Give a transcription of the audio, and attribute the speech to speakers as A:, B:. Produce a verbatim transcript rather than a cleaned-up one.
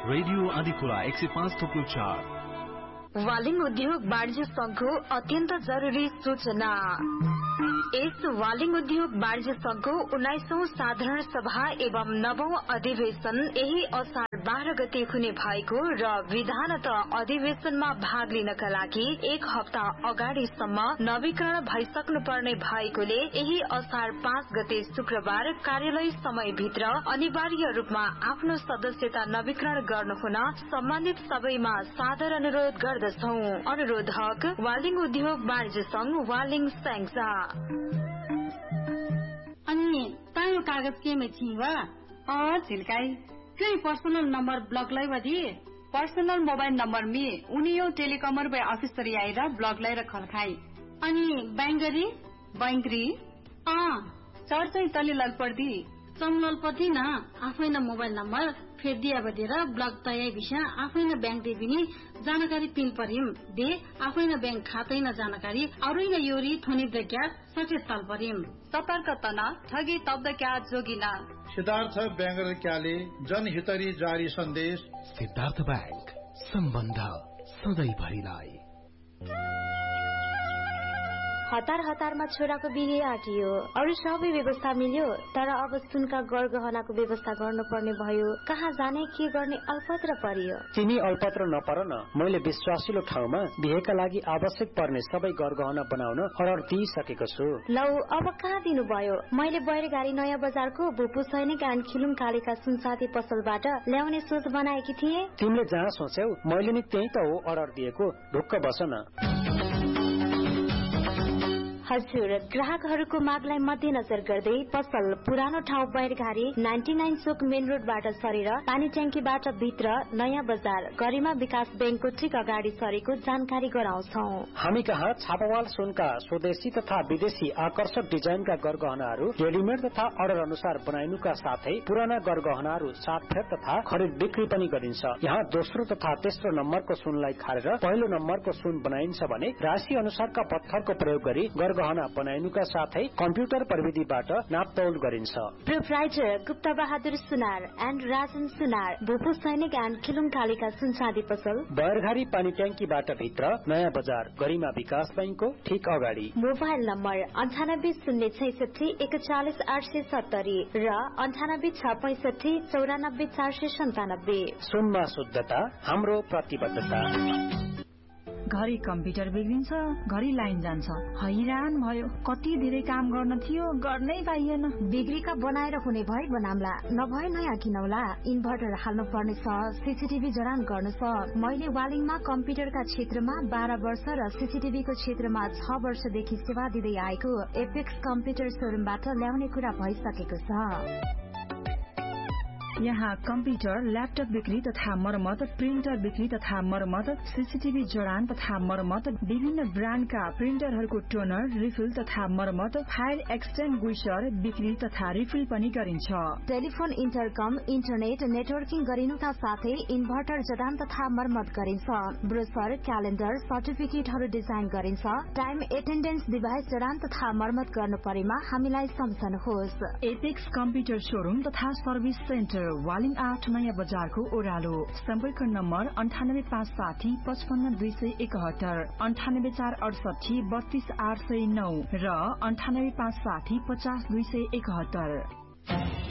A: Radio आदिपुरा एक सय पाँच थुप्रो चार।
B: वालिङ उद्योग वाणिज्य संघको अत्यन्त जरुरी सूचना। यस वालिङ उद्योग वाणिज्य संघको उन्नाइसौं साधारण सभा एवं नवौं अधिवेशन यही असार बाह्र गते हुने भएको र विधानत अधिवेशनमा भाग लिनका लागि एक हप्ता अगाडिसम्म नवीकरण भइसक्नु पर्ने भएकोले यही असार पाँच गते शुक्रबार कार्यालय समयभित्र अनिवार्य रूपमा आफ्नो सदस्यता नवीकरण गर्नु हुन सम्बन्धित सबैमा सादर अनुरोध गर्दछौ। अनुरोधक वालिङ उद्योग वाणिज्य संघ वालिङ स्याङ्जा।
C: अनि तायो कागज केमे छिवा अ झिल्काई केही पर्सनल नम्बर ब्लक लै बदी पर्सनल मोबाइल नम्बर मी उनियो टेलिकमर बे अफिसर आएर ब्लक लै र खलखाई अनि बैंगरी बैंगरी अ चर चाहिँ तले ललपर्दी चमललपति न आफैन मोबाइल नम्बर फेर दिया बदेर ब्लक तयाई विषय आफैन बैंक देबिनी जानकारी पिन परिम दे आफैन बैंक खातै न जानकारी अरुइन योरी थोनी दक्या सचेत तल परिम सतर्क तना ठगी तब्द क्या जोगिना।
D: सिद्धार्थ बैंगर क्याले जनहितरी जारी सन्देश।
A: सिद्धार्थ बैंक सम्बन्ध सधैँ भरिलाई।
E: हतार हतारमा छोराको बिहे आटियो, अरू सबै व्यवस्था मिल्यो, तर अब सुनका गरगहनाको व्यवस्था गर्नुपर्ने भयो। कहाँ जाने के गर्ने अल्पत्र परियो।
F: तिमी अल्पत्र नपर न, मैले विश्वासिलो ठाउँमा बिहेका लागि आवश्यक पर्ने सबै गरगहना बनाउन अर्डर दिइसकेको छु।
E: लौ अब कहाँ दिनु भयो? मैले बैरगाडी नयाँ बजारको भूपू सैनिक एन्ड खिलुङ कालीका सुनसाथी पसलबाट ल्याउने सोच बनाएकी थिए।
F: तिमीले जहाँ सोच्यौ मैले नि त्यही त हो अर्डर दिएको, ढुक्क बस न।
E: हजुर, ग्राहकहरूको मागलाई मध्यनजर गर्दै पसल पुरानो ठाउँ बैरघारी नाइन्टी नाइन चोक मेन रोडबाट सरेर पानी ट्याङ्कीबाट भित्र नयाँ बजार गरिमा विकास बैंकको ठिक अगाडि सरेको जानकारी गराउँछौ।
F: हामी कहाँ छापावाल सुनका स्वदेशी तथा विदेशी आकर्षक डिजाइनका गरगहनाहरू रेडिमेड तथा अर्डर अनुसार बनाइनुका साथै पुराना गरगहनाहरू साटफेर तथा खरिद बिक्री पनि गरिन्छ। यहाँ दोस्रो तथा तेस्रो नम्बरको सुनलाई खारेर पहिलो नम्बरको सुन बनाइन्छ भने राशि अनुसारका पत्थरको प्रयोग गरी गहना बनाइनुका साथै कम्प्युटर प्रविधिबाट नापतौल गरिन्छ।
E: Proprietor Gupta Bahadur Sunar and Rajan सुनार, भूपू सैनिक एन्ड खिलुङ कालीका सुनसादी पसल
F: बैरघारी पानी ट्याङ्कीबाट भित्र नयाँ बजार गरिमा विकास बैंकको ठिक अगाडि।
E: मोबाइल नम्बर अन्ठानब्बे शून्य छैसठी एकचालिस आठ सय सत्तरी र अन्ठानब्बे छ पैसठी चौरानब्बे चार सय सन्तानब्बे।
F: सुनमा शुद्धता हाम्रो प्रतिबद्धता।
G: घरि कम्प्युटर बिग्रिन्छ, घरि लाइन जान्छ, हैरान भयो। कति धेरै काम गर्न थियो, गर्नै पाइएन।
E: बिग्रीका बनाएर हुने भए बनाम्ला, नभए नयाँ किनौला। इन्भर्टर हाल्नु पर्ने छ, सीसीटीभी जडान गर्नु छ। मैले वालिङमा कम्प्युटरका क्षेत्रमा बाह्र वर्ष र सीसीटीभी को क्षेत्रमा छ वर्षदेखि सेवा दिँदै आएको एपेक्स कम्प्युटर सोरुमबाट ल्याउने कुरा भइसकेको छ।
G: यहाँ कम्प्युटर, ल्यापटप बिक्री तथा मरम्मत, प्रिन्टर बिक्री तथा मरम्मत, सीसीटीभी जडान तथा मरम्मत, विभिन्न ब्रान्डका प्रिन्टरहरूको टोनर, रिफिल तथा मरम्मत, फायर एक्सटिङ्ग्विशर बिक्री तथा रिफिल पनि गरिन्छ।
E: टेलिफोन, इन्टरकम, इन्टरनेट नेटवर्किङ गरिनुका साथै इन्भर्टर जडान तथा मरम्मत गरिन्छ। ब्रोसर, क्यालेन्डर, सर्टिफिकेटहरू डिजाइन गरिन्छ। टाइम एटेन्डेन्स डिभाइस जडान तथा मरम्मत गर्नु परेमा हामीलाई सम्झनुहोस्।
G: एपेक्स कम्प्युटर शोरूम तथा सर्भिस सेन्टर वालिङ आठ नयाँ बजारको ओह्रालो। सम्पर्क नम्बर अन्ठानब्बे पाँच साठी पचपन्न दुई सय एकहत्तर, अन्ठानब्बे चार अडसठी बत्तीस आठ सय नौ र अन्ठानब्बे पाँच साठी पचास दुई सय एकहत्तर।